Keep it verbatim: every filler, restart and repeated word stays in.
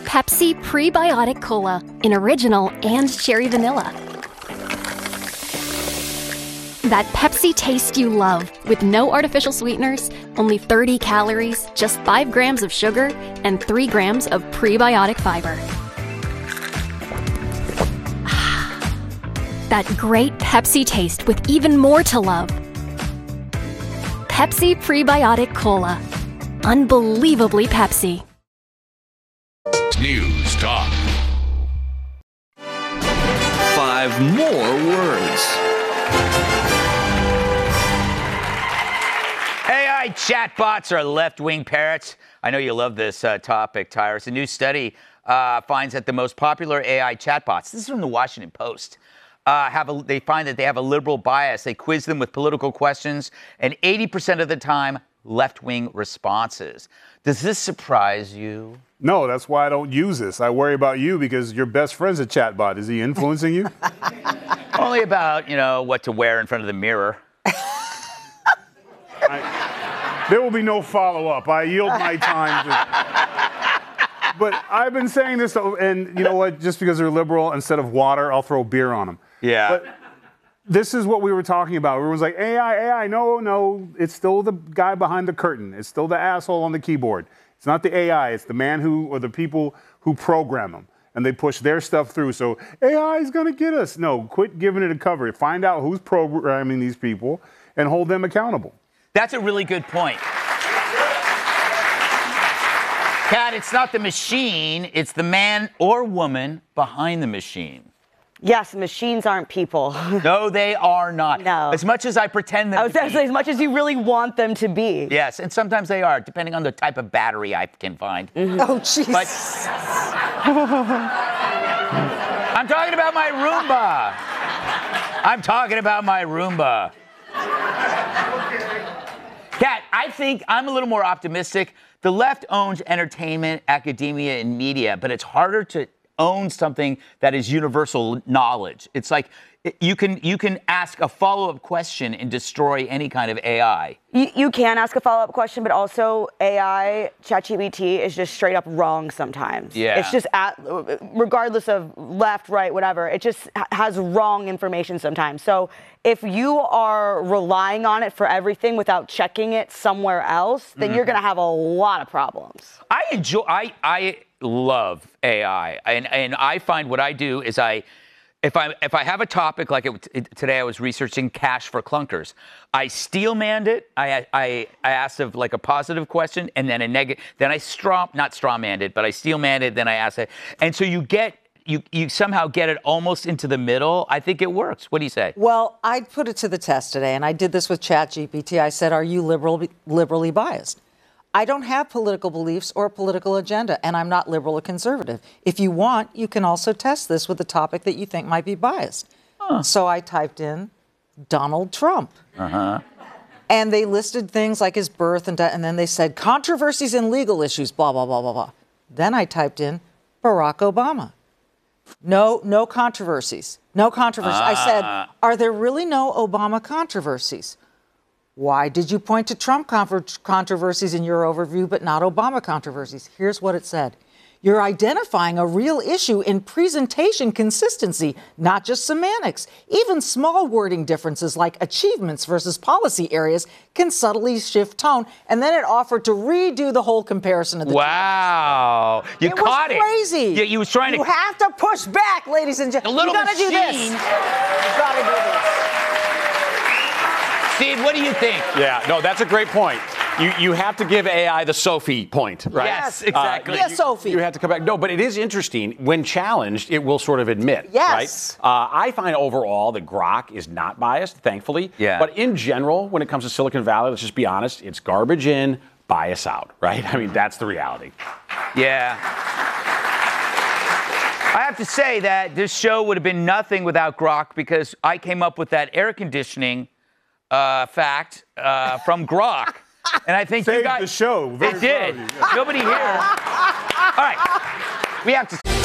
Pepsi Prebiotic Cola in original and cherry vanilla. That Pepsi taste you love, with no artificial sweeteners, only thirty calories, just five grams of sugar, and three grams of prebiotic fiber. That great Pepsi taste with even more to love. Pepsi Prebiotic Cola. Unbelievably Pepsi. News Talk. Five more words. A I chatbots are left-wing parrots. I know you love this uh, topic, Tyrus. A new study uh, finds that the most popular A I chatbots, this is from the Washington Post, uh, have a, they find that they have a liberal bias. They quiz them with political questions, and eighty percent of the time, left-wing responses. Does this surprise you? No, that's why I don't use this. I worry about you because your best friend's a chatbot. Is he influencing you? Only about, you know, what to wear in front of the mirror. I, there will be no follow-up. I yield my time to... But I've been saying this, and you know what? Just because they're liberal, instead of water, I'll throw beer on them. Yeah. But this is what we were talking about. Everyone's like, A I, A I, no, no. It's still the guy behind the curtain. It's still the asshole on the keyboard. It's not the A I. It's the man who, or the people who program them. And they push their stuff through. So A I is going to get us. No, quit giving it a cover. Find out who's programming these people and hold them accountable. That's a really good point. Kat, it's not the machine, it's the man or woman behind the machine. Yes, machines aren't people. No, they are not. No. As much as I pretend them I was to going to say, be. as much as you really want them to be. Yes, and sometimes they are, depending on the type of battery I can find. Mm-hmm. Oh, jeez. But I'm talking about my Roomba. I'm talking about my Roomba. Kat, I think I'm a little more optimistic. The left owns entertainment, academia, and media, but it's harder to own something that is universal knowledge. It's like you can you can ask a follow-up question and destroy any kind of A I. You, you can ask a follow-up question, but also A I, ChatGPT, is just straight up wrong sometimes. Yeah. It's just, at, regardless of left, right, whatever, it just has wrong information sometimes. So if you are relying on it for everything without checking it somewhere else, then mm-hmm. you're going to have a lot of problems. I enjoy, I, I love A I. And, and I find what I do is I, If I if I have a topic like it, it, today, I was researching cash for clunkers. I steel-manned it. I I I asked of like a positive question and then a negative. Then I straw not straw-manned it, but I steel-manned it. Then I asked it, and so you get you you somehow get it almost into the middle. I think it works. What do you say? Well, I put it to the test today, and I did this with ChatGPT. I said, "Are you liberal liberally biased?" I don't have political beliefs or a political agenda, and I'm not liberal or conservative. If you want, you can also test this with a topic that you think might be biased. Huh. So I typed in Donald Trump. Uh-huh. And they listed things like his birth, and, de- and then they said controversies and legal issues, blah, blah, blah, blah, blah. Then I typed in Barack Obama. No, no controversies. No controversies. Uh. I said, are there really no Obama controversies? Why did you point to Trump controversies in your overview, but not Obama controversies? Here's what it said. You're identifying a real issue in presentation consistency, not just semantics. Even small wording differences like achievements versus policy areas can subtly shift tone. And then it offered to redo the whole comparison of the Wow. two. You it caught was it. crazy. Yeah, you was trying to. You have to push back, ladies and gentlemen. A little you gotta machine. do this. You gotta do this. Steve, what do you think? Yeah, no, that's a great point. You you have to give A I the Sophie point, right? Yes, exactly. Uh, yes, you, Sophie. You have to come back. No, but it is interesting. When challenged, it will sort of admit, yes. right? Uh, I find overall that Grok is not biased, thankfully. Yeah. But in general, when it comes to Silicon Valley, let's just be honest, it's garbage in, bias out, right? I mean, that's the reality. Yeah. I have to say that this show would have been nothing without Grok because I came up with that air conditioning uh, fact uh, from Grok. And I think Saved you got the show. Very it did. sorry. Nobody here. All right. We have to.